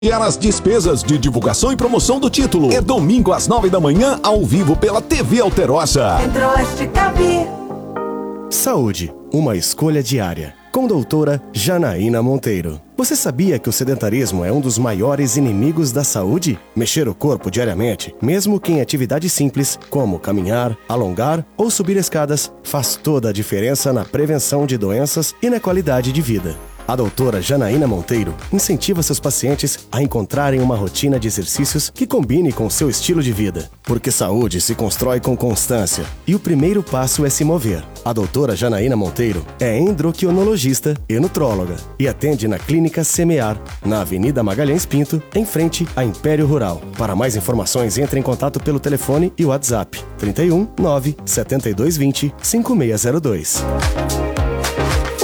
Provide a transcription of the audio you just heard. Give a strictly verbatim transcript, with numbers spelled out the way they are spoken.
E as despesas de divulgação e promoção do título. É domingo às nove da manhã, ao vivo pela T V Alterosa. Centro-Oeste Cabi. Saúde, uma escolha diária. Com doutora Janaína Monteiro. Você sabia que o sedentarismo é um dos maiores inimigos da saúde? Mexer o corpo diariamente, mesmo que em atividades simples, como caminhar, alongar ou subir escadas, faz toda a diferença na prevenção de doenças e na qualidade de vida. A doutora Janaína Monteiro incentiva seus pacientes a encontrarem uma rotina de exercícios que combine com seu estilo de vida. Porque saúde se constrói com constância e o primeiro passo é se mover. A doutora Janaína Monteiro é endocrinologista e nutróloga e atende na Clínica Semear, na Avenida Magalhães Pinto, em frente a Império Rural. Para mais informações, entre em contato pelo telefone e WhatsApp trinta e um, nove, setenta e dois, vinte, cinquenta e seis zero dois.